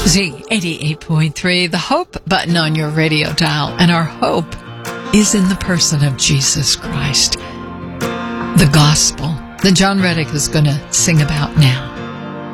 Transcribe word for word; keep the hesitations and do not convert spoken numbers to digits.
Z eighty-eight point three, the Hope button on your radio dial. And our hope is in the person of Jesus Christ. The gospel that John Reddick is going to sing about now.